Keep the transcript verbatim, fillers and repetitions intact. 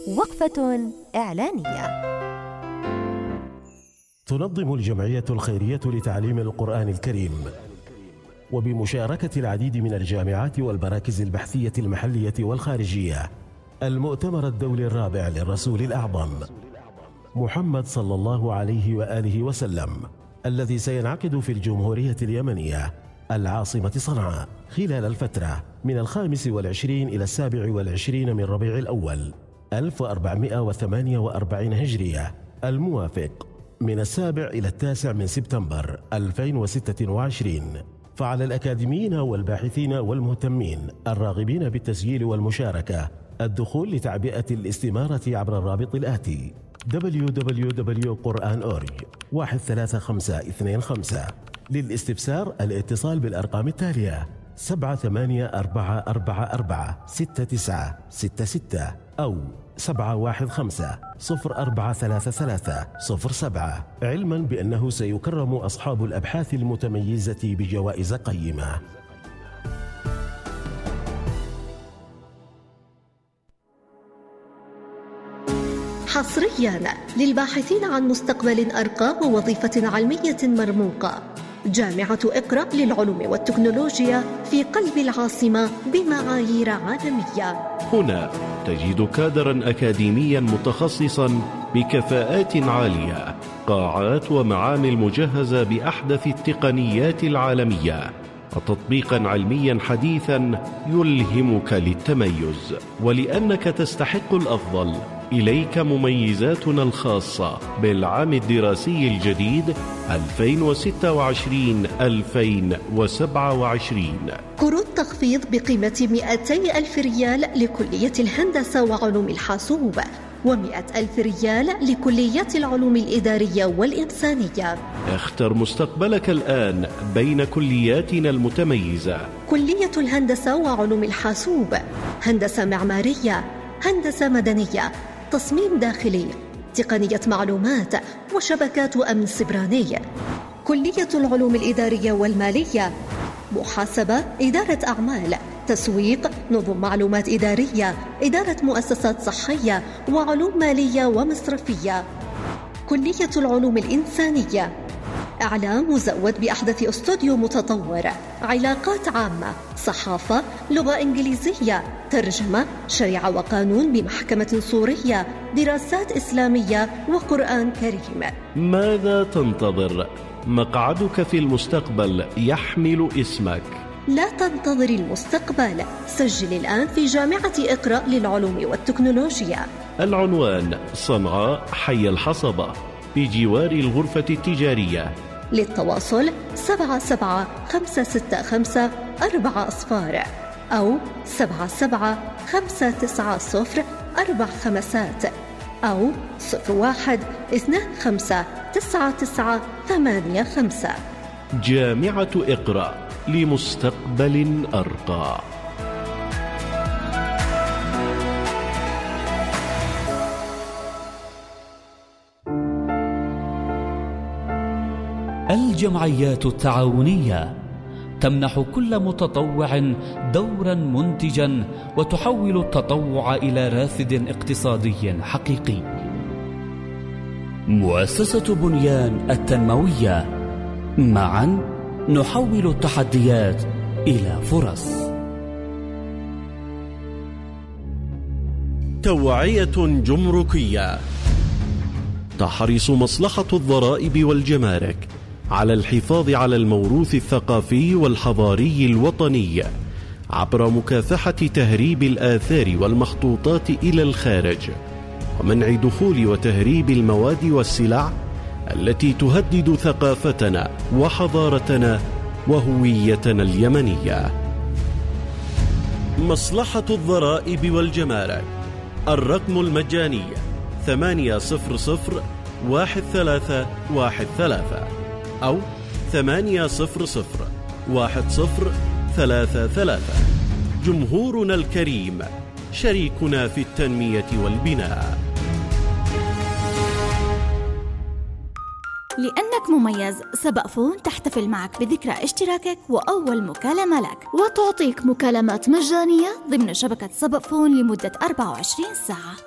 وقفة إعلانية. تنظم الجمعية الخيرية لتعليم القرآن الكريم وبمشاركة العديد من الجامعات والمراكز البحثية المحلية والخارجية المؤتمر الدولي الرابع للرسول الأعظم محمد صلى الله عليه وآله وسلم، الذي سينعقد في الجمهورية اليمنية العاصمة صنعاء خلال الفترة من الخامس والعشرين إلى السابع والعشرين من ربيع الأول ألف وأربعمائة وثمانية وأربعين هجرية، الموافق من السابع إلى التاسع من سبتمبر ألفين وستة وعشرين. فعلى الأكاديميين والباحثين والمهتمين الراغبين بالتسجيل والمشاركة الدخول لتعبئة الاستمارة عبر الرابط الآتي دبليو دبليو دبليو دوت قرآن دوت أورج واحد ثلاثة خمسة اثنين خمسة. للاستفسار الاتصال بالأرقام التالية سبعة ثمانية أربعة أربعة أربعة ستة تسعة ستة ستة أو سبعة واحد خمسة صفر أربعة ثلاثة ثلاثة صفر سبعة، علما بأنه سيكرم أصحاب الأبحاث المتميزة بجوائز قيمة. حصريا للباحثين عن مستقبل أرقى ووظيفة علمية مرموقة، جامعة اقرأ للعلوم والتكنولوجيا في قلب العاصمة بمعايير عالمية. هنا تجد كادرا أكاديميا متخصصا بكفاءات عالية، قاعات ومعامل مجهزة بأحدث التقنيات العالمية، وتطبيقا علميا حديثا يلهمك للتميز. ولأنك تستحق الأفضل، إليك مميزاتنا الخاصة بالعام الدراسي الجديد ألفين وستة وعشرين ألفين وسبعة وعشرين. كروت تخفيض بقيمة مئتي ألف ريال لكلية الهندسة وعلوم الحاسوب، ومئة ألف ريال لكليات العلوم الإدارية والإنسانية. اختر مستقبلك الآن بين كلياتنا المتميزة: كلية الهندسة وعلوم الحاسوب، هندسة معمارية، هندسة مدنية، تصميم داخلي، تقنية معلومات وشبكات أمن سيبراني. كلية العلوم الإدارية والمالية، محاسبة، إدارة أعمال، تسويق، نظم معلومات إدارية، إدارة مؤسسات صحية، وعلوم مالية ومصرفية. كلية العلوم الإنسانية، إعلام مزود بأحدث استوديو متطور، علاقات عامة، صحافة، لغة إنجليزية، ترجمة، شريعة وقانون بمحكمة سورية، دراسات إسلامية وقرآن كريم. ماذا تنتظر؟ مقعدك في المستقبل يحمل اسمك. لا تنتظر المستقبل، سجل الآن في جامعة اقرأ للعلوم والتكنولوجيا. العنوان: صنعاء، حي الحصبة، بجوار الغرفة التجارية. للتواصل سبعة سبعة خمسة ستة خمسة أربعة أصفار أو سبعة سبعة خمسة تسعة صفر أربع خمسات أو صفر واحد اثنان خمسة تسعة تسعة ثمانية خمسة. جامعة اقرأ لمستقبل أرقى. الجمعيات التعاونية تمنح كل متطوع دورا منتجا وتحول التطوع إلى رافد اقتصادي حقيقي. مؤسسة بنيان التنموية، معا نحول التحديات إلى فرص. توعية جمركية. تحرص مصلحة الضرائب والجمارك على الحفاظ على الموروث الثقافي والحضاري الوطني عبر مكافحة تهريب الآثار والمخطوطات إلى الخارج، ومنع دخول وتهريب المواد والسلع التي تهدد ثقافتنا وحضارتنا وهويتنا اليمنية. مصلحة الضرائب والجمارك، الرقم المجاني ثمانية صفر صفر واحد ثلاثة واحد ثلاثة أو ثمانية صفر صفر واحد صفر ثلاثة ثلاثة. جمهورنا الكريم شريكنا في التنمية والبناء. لأنك مميز، سبق فون تحتفل معك بذكرى اشتراكك وأول مكالمة لك، وتعطيك مكالمات مجانية ضمن شبكة سبق فون لمدة أربعة وعشرين ساعة.